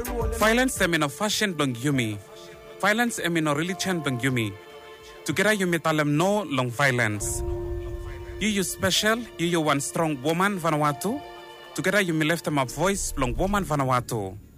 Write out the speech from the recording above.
Violence emino fashion blong yumi. Violence emino religion blong yumi. Together you metalem no long violence. You special, you one strong woman Vanuatu. Together you me left them a voice blong woman Vanuatu.